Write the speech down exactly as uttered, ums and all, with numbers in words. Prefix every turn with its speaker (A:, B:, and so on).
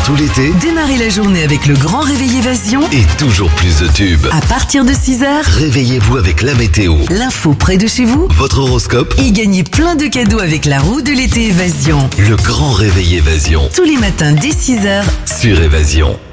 A: tout l'été,
B: Démarrez la journée avec le grand réveil Évasion.
A: et toujours plus de tubes.
B: À partir de six heures,
A: Réveillez-vous avec la météo,
B: l'info près de chez vous
A: votre horoscope,
B: et gagnez plein de cadeaux avec la roue de l'été Évasion.
A: le grand réveil Évasion
B: Tous les matins dès six heures.
A: sur Évasion.